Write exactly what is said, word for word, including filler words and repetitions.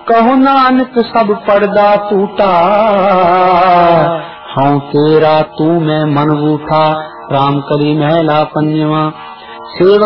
कहो नानक सब पर्दा टूटा, हाँ तेरा तू मैं मन रूठा। राम करी महला पंजवा। सेवक